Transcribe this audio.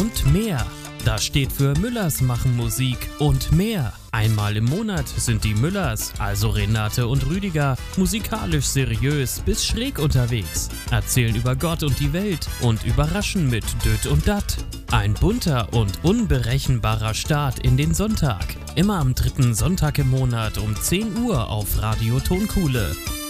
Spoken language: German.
und mehr. Das steht für Müllers machen Musik und mehr. Einmal im Monat sind die Müllers, also Renate und Rüdiger, musikalisch seriös bis schräg unterwegs, erzählen über Gott und die Welt und überraschen mit Düt und Dat. Ein bunter und unberechenbarer Start in den Sonntag. Immer am 3. Sonntag im Monat um 10 Uhr auf Radio Tonkuhle.